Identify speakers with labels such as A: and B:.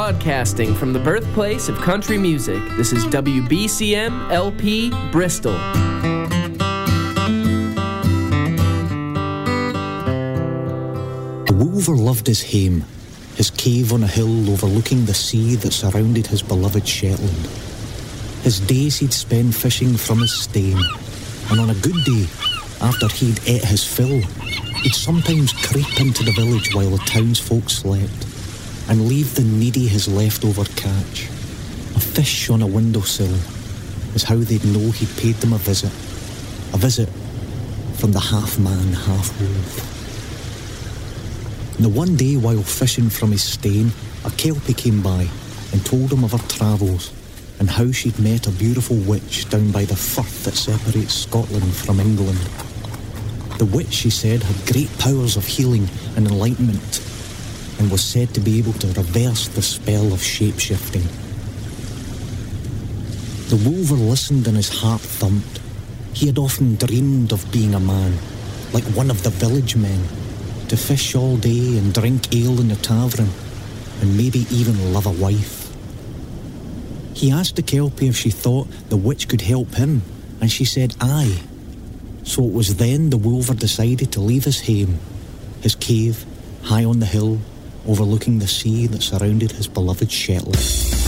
A: Broadcasting from the birthplace of country music, this is WBCM LP Bristol.
B: The wolver loved his hame, his cave on a hill overlooking the sea that surrounded his beloved Shetland. His days he'd spend fishing from his stane, and on a good day, after he'd ate his fill, he'd sometimes creep into the village while the townsfolk slept, and leave the needy his leftover catch. A fish on a windowsill is how they'd know he'd paid them a visit from the half-man, half-wolf. Now one day, while fishing from his stane, a Kelpie came by and told him of her travels and how she'd met a beautiful witch down by the firth that separates Scotland from England. The witch, she said, had great powers of healing and enlightenment and was said to be able to reverse the spell of shape-shifting. The wolver listened and his heart thumped. He had often dreamed of being a man, like one of the village men, to fish all day and drink ale in the tavern, and maybe even love a wife. He asked the Kelpie if she thought the witch could help him, and she said aye. So it was then the wolver decided to leave his hame, his cave, high on the hill, overlooking the sea that surrounded his beloved Shetland.